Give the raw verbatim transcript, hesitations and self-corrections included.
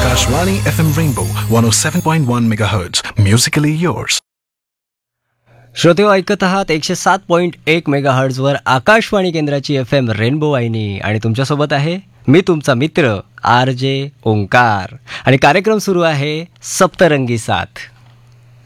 Akashvani F M Rainbow one oh seven point one megahertz. Musically yours. श्रोतेहो, ऐकत आहात एकशे सात पॉईंट एक मेगा हर्ट्झवर आकाशवाणी केंद्राची एफ एम रेनबो वाहिनी आणि तुमच्यासोबत आहे मी तुमचा मित्र आर जे ओंकार आणि कार्यक्रम सुरू आहे सप्तरंगी साथ.